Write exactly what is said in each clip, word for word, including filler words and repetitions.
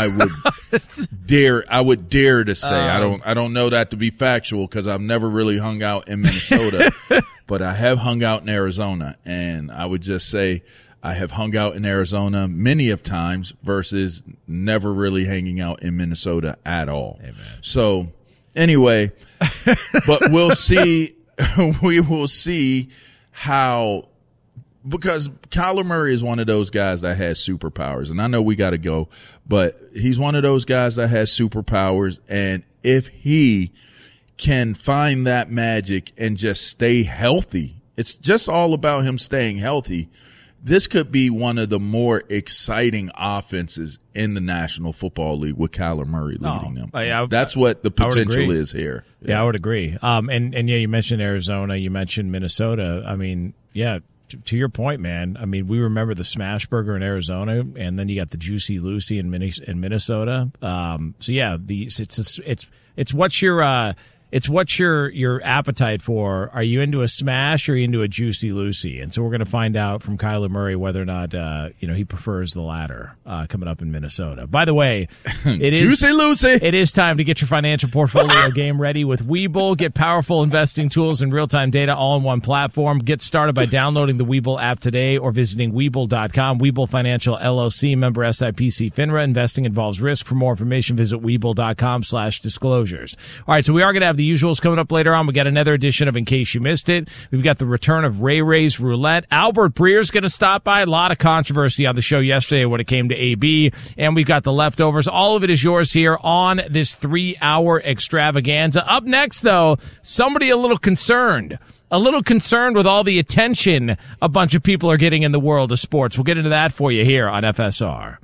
I would dare I would dare to say. Um, I don't I don't know that to be factual because I've never really hung out in Minnesota, but I have hung out in Arizona, and I would just say I have hung out in Arizona many of times versus never really hanging out in Minnesota at all. Amen. So anyway, but we'll see. We will see how. Because Kyler Murray is one of those guys that has superpowers, and I know we got to go, but he's one of those guys that has superpowers, and if he can find that magic and just stay healthy, it's just all about him staying healthy. This could be one of the more exciting offenses in the National Football League with Kyler Murray leading oh, them. I, I, That's what the potential is here. Yeah. yeah, I would agree. Um, and, and, yeah, you mentioned Arizona. You mentioned Minnesota. I mean, yeah, to, to your point, man, I mean, we remember the Smash Burger in Arizona, and then you got the Juicy Lucy in, in Minnesota. Um, so, yeah, the, it's, it's, it's, it's what's your uh, – It's what's your your appetite for. Are you into a smash or are you into a Juicy Lucy? And so we're going to find out from Kyler Murray whether or not uh, you know he prefers the latter uh, coming up in Minnesota. By the way, it is Juicy Lucy. It is time to get your financial portfolio game ready with Webull. Get powerful investing tools and real-time data all in one platform. Get started by downloading the Webull app today or visiting Webull dot com. Webull Financial L L C, member S I P C FINRA. Investing involves risk. For more information, visit Webull dot com slash disclosures. All right, so we are going to have the usuals coming up later on. We got another edition of In Case You Missed It. We've got the return of Ray Ray's Roulette. Albert Breer's going to stop by. A lot of controversy on the show yesterday when it came to A B. And we've got the leftovers. All of it is yours here on this three-hour extravaganza. Up next, though, somebody a little concerned. A little concerned with all the attention a bunch of people are getting in the world of sports. We'll get into that for you here on F S R.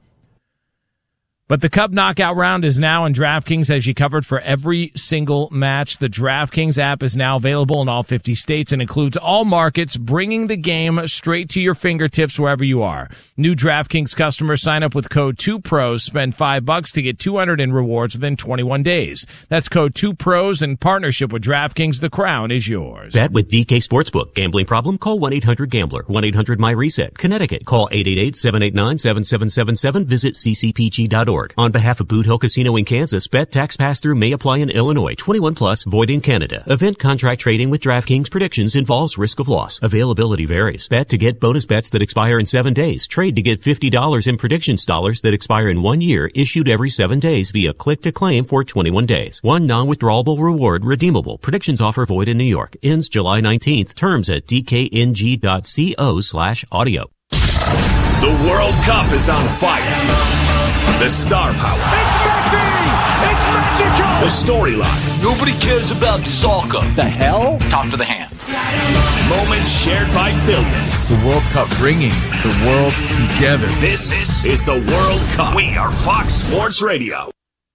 But the Cup Knockout Round is now in DraftKings as you covered for every single match. The DraftKings app is now available in all fifty states and includes all markets, bringing the game straight to your fingertips wherever you are. New DraftKings customers sign up with code two pros, spend five bucks to get two hundred in rewards within twenty-one days. That's code two pros in partnership with DraftKings. The crown is yours. Bet with D K Sportsbook. Gambling problem? Call one eight hundred gambler. one eight hundred my reset. Connecticut. Call eight eight eight, seven eight nine, seven seven seven seven. Visit c c p g dot org. On behalf of Boot Hill Casino in Kansas, bet tax pass-through may apply in Illinois. twenty-one plus, void in Canada. Event contract trading with DraftKings predictions involves risk of loss. Availability varies. Bet to get bonus bets that expire in seven days. Trade to get fifty dollars in predictions dollars that expire in one year, issued every seven days via click-to-claim for twenty-one days. One non-withdrawable reward redeemable. Predictions offer void in New York. Ends July nineteenth. Terms at d k n g dot co slash audio. The World Cup is on fire. The star power. It's Messi! It's magical! The storylines. Nobody cares about soccer. The hell? Talk to the hand. Moments shared by billions. The World Cup bringing the world together. This, this is the World Cup. We are Fox Sports Radio.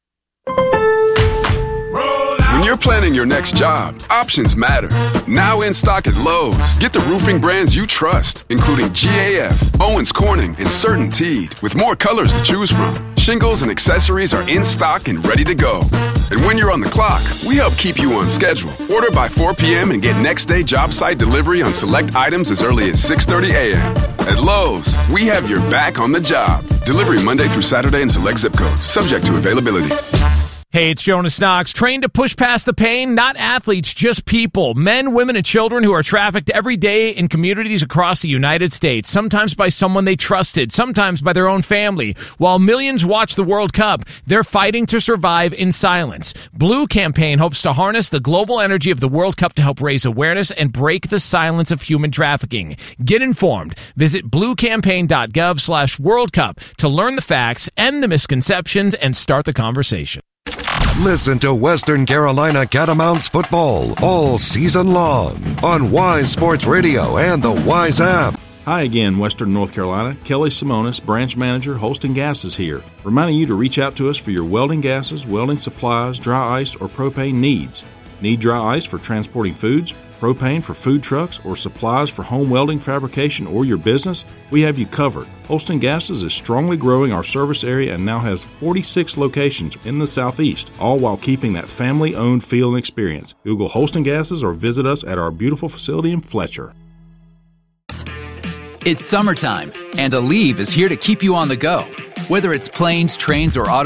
When you're planning your next job, options matter. Now in stock at Lowe's, get the roofing brands you trust, including G A F, Owens Corning, and CertainTeed, with more colors to choose from. Shingles and accessories are in stock and ready to go. And when you're on the clock, we help keep you on schedule. Order by four p.m. and get next day job site delivery on select items as early as six thirty a.m. At Lowe's, we have your back on the job. Delivery Monday through Saturday in select zip codes, subject to availability. Hey, it's Jonas Knox. Trained to push past the pain? Not athletes, just people. Men, women, and children who are trafficked every day in communities across the United States. Sometimes by someone they trusted, sometimes by their own family. While millions watch the World Cup, they're fighting to survive in silence. Blue Campaign hopes to harness the global energy of the World Cup to help raise awareness and break the silence of human trafficking. Get informed. Visit bluecampaign.gov slash World Cup to learn the facts, end the misconceptions, and start the conversation. Listen to Western Carolina Catamounts football all season long on Wise Sports Radio and the Wise app. Hi again, Western North Carolina. Kelly Simonis, Branch Manager, Holston Gases here, reminding you to reach out to us for your welding gases, welding supplies, dry ice, or propane needs. Need dry ice for transporting foods, propane for food trucks, or supplies for home welding fabrication or your business? We have you covered. Holston Gases is strongly growing our service area and now has forty-six locations in the Southeast, all while keeping that family-owned feel and experience. Google Holston Gases or visit us at our beautiful facility in Fletcher. It's summertime, and Aleve is here to keep you on the go. Whether it's planes, trains, or auto